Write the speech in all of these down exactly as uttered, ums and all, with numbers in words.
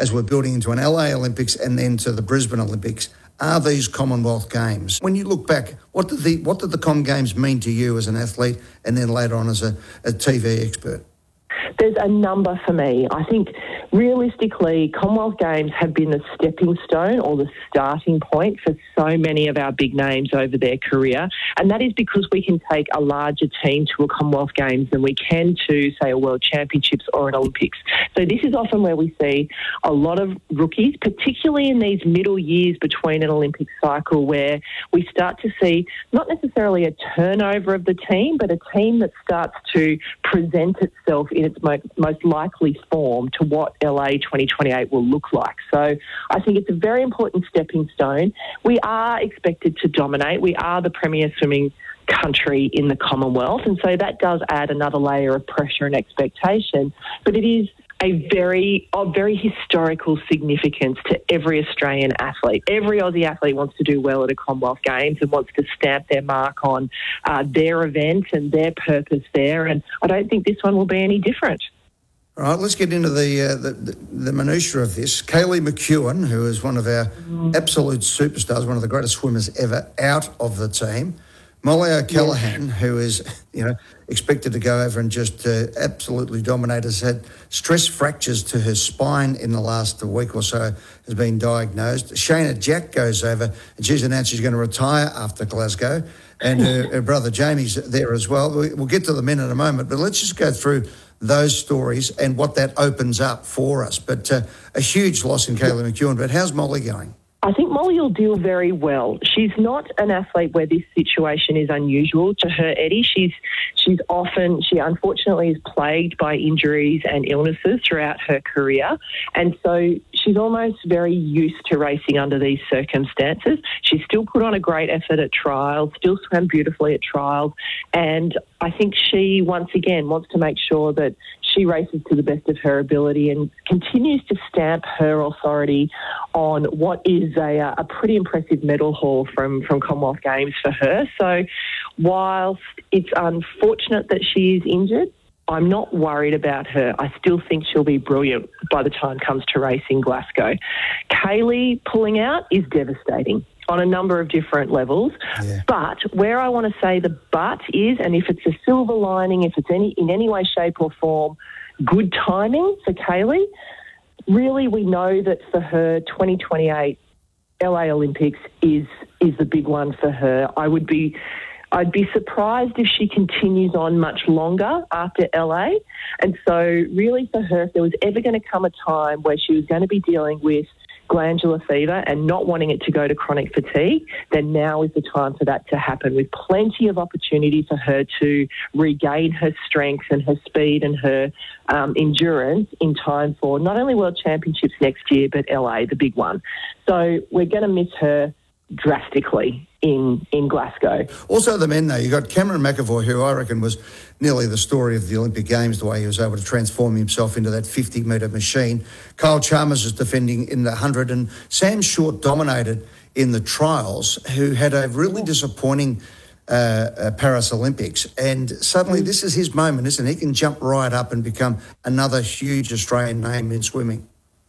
as we're building into an L A Olympics and then to the Brisbane Olympics, are these Commonwealth Games. When you look back, what did the what did the Com Games mean to you as an athlete and then later on as a, a T V expert? There's a number for me. I think realistically, Commonwealth Games have been the stepping stone or the starting point for so many of our big names over their career. And that is because we can take a larger team to a Commonwealth Games than we can to, say, a World Championships or an Olympics. So this is often where we see a lot of rookies, particularly in these middle years between an Olympic cycle, where we start to see not necessarily a turnover of the team, but a team that starts to present itself in its most, most likely form to what L A twenty twenty-eight will look like. So I think it's a very important stepping stone. We are expected to dominate. We are the premier swimming country in the Commonwealth, and so that does add another layer of pressure and expectation. But it is a very, of very historical significance to every Australian athlete. Every Aussie athlete wants to do well at a Commonwealth Games and wants to stamp their mark on uh, their event and their purpose there, and I don't think this one will be any different. All right, let's get into the, uh, the, the the minutiae of this. Kaylee McEwen, who is one of our mm. absolute superstars, one of the greatest swimmers ever, out of the team. Molly O'Callaghan, yes. who is, you know, expected to go over and just uh, absolutely dominate, has had stress fractures to her spine in the last week or so, has been diagnosed. Shayna Jack goes over and she's announced she's going to retire after Glasgow, and her, her brother Jamie's there as well. We'll get to the men in a moment, but let's just go through those stories and what that opens up for us. But uh, a huge loss in Kaylee McEwen. But how's Molly going? I think Molly will deal very well. She's not an athlete where this situation is unusual to her, Eddie. She's she's often, she unfortunately is plagued by injuries and illnesses throughout her career. And so she's almost very used to racing under these circumstances. She's still put on a great effort at trials, still swam beautifully at trials. And I think she, once again, wants to make sure that she races to the best of her ability and continues to stamp her authority on what is a, a pretty impressive medal haul from, from Commonwealth Games for her. So whilst it's unfortunate that she is injured, I'm not worried about her. I still think she'll be brilliant by the time it comes to racing Glasgow. Kaylee pulling out is devastating on a number of different levels. Yeah. But where I want to say the but is, and if it's a silver lining, if it's any in any way, shape or form, good timing for Kaylee, really we know that for her twenty twenty-eight L A Olympics is is the big one for her. I would be I'd be surprised if she continues on much longer after L A. And so really for her, if there was ever going to come a time where she was going to be dealing with glandular fever and not wanting it to go to chronic fatigue, then now is the time for that to happen, with plenty of opportunity for her to regain her strength and her speed and her um, endurance in time for not only World Championships next year, but L A, the big one. So we're going to miss her drastically in in Glasgow. Also the men, though, you got Cameron McEvoy, who I reckon was nearly the story of the Olympic Games, the way he was able to transform himself into that fifty-metre machine. Kyle Chalmers is defending in the one hundred, and Sam Short dominated in the trials, who had a really disappointing uh, uh, Paris Olympics. And suddenly this is his moment, isn't it? He can jump right up and become another huge Australian name in swimming.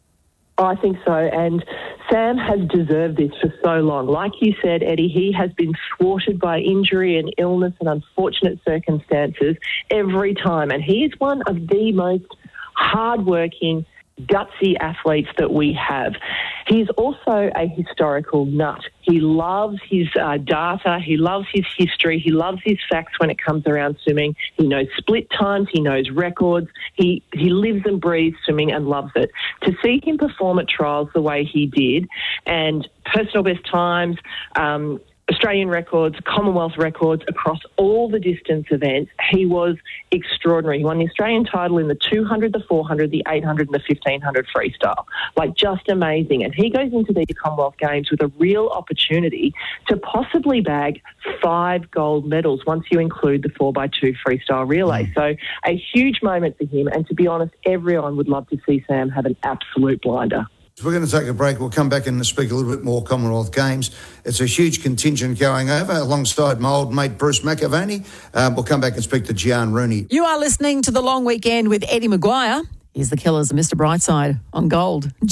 I think so, and Sam has deserved this for so long. Like you said, Eddie, he has been thwarted by injury and illness and unfortunate circumstances every time, and he is one of the most hardworking, gutsy athletes that we have. He's also a historical nut. He loves his uh, data, he loves his history, he loves his facts when it comes around swimming. He knows split times, he knows records, he, he lives and breathes swimming and loves it. To see him perform at trials the way he did, and personal best times, um, Australian records, Commonwealth records across all the distance events, he was extraordinary. He won the Australian title in the two hundred, the four hundred, the eight hundred and the fifteen hundred freestyle. Like, just amazing. And he goes into these Commonwealth Games with a real opportunity to possibly bag five gold medals once you include the four by two freestyle relay. Mm. So a huge moment for him. And to be honest, everyone would love to see Sam have an absolute blinder. We're going to take a break. We'll come back and speak a little bit more Commonwealth Games. It's a huge contingent going over alongside my old mate Bruce McAvaney. Um, we'll come back and speak to Gian Rooney. You are listening to The Long Weekend with Eddie Maguire. Here's the Killers of Mister Brightside on Gold.